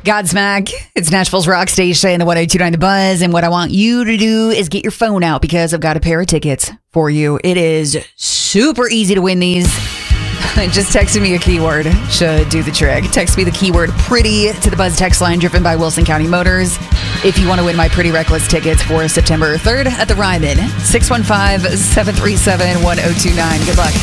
Godsmack. It's Nashville's rock station, the 102.9 The Buzz. And what I want you to do is get your phone out because I've got a pair of tickets for you. It is super easy to win these. Just texting me a keyword should do the trick. Text me the keyword pretty to the Buzz text line driven by Wilson County Motors if you want to win my Pretty Reckless tickets for September 3rd at the Ryman. 615-737-1029. Good luck.